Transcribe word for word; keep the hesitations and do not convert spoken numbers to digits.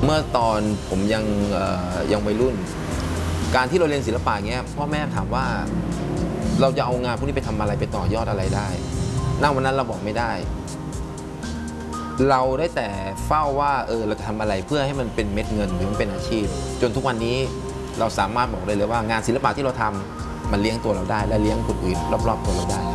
เมื่อตอนผมยังยังวัยรุ่นการที่เราเรียนศิลปะเงี้ยพ่อแม่ถามว่าเราจะเอางานพวกนี้ไปทำอะไรไปต่อยอดอะไรได้ณวันนั้นเราบอกไม่ได้เราได้แต่เฝ้าว่าเออเราจะทำอะไรเพื่อให้มันเป็นเม็ดเงินหรือมันเป็นอาชีพจนทุกวันนี้เราสามารถบอกได้เลยว่างานศิลปะที่เราทำมันเลี้ยงตัวเราได้และเลี้ยงคนอื่นรอบๆตัวเราได้